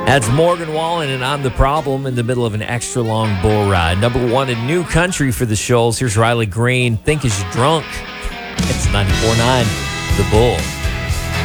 That's Morgan Wallen, and I'm the problem in the middle of an extra long bull ride. Number one in new country for the Shoals. Here's Riley Green. Think Is You Drunk? It's 94.9 The Bull.